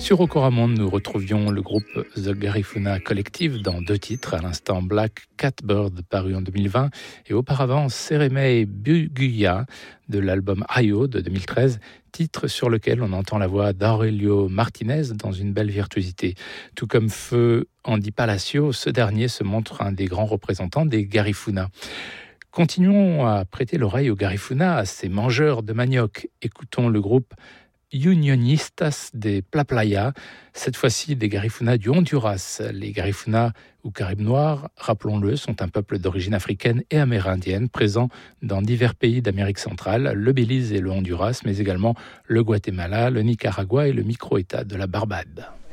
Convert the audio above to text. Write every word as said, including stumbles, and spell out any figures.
Sur Okoramon, nous retrouvions le groupe The Garifuna Collective dans deux titres, à l'instant Black Catbird paru en deux mille vingt et auparavant Seremei Buguya de l'album Ayo de deux mille treize, titre sur lequel on entend la voix d'Aurelio Martinez dans une belle virtuosité. Tout comme Feu Andy Palacio, ce dernier se montre un des grands représentants des Garifuna. Continuons à prêter l'oreille aux Garifuna, à ces mangeurs de manioc. Écoutons le groupe Unionistas de Plaplaya, cette fois-ci des Garifuna du Honduras. Les Garifuna ou Caraïbes noirs, rappelons-le, sont un peuple d'origine africaine et amérindienne présent dans divers pays d'Amérique centrale, le Belize et le Honduras, mais également le Guatemala, le Nicaragua et le micro-État de la Barbade.